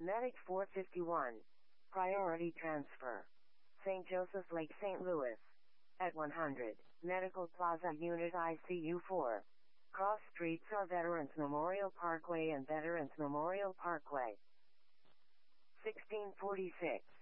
Medic 451. Priority transfer. St. Joseph Lake, St. Louis. At 100. Medical Plaza Unit ICU 4. Cross streets are Veterans Memorial Parkway and Veterans Memorial Parkway. 1646.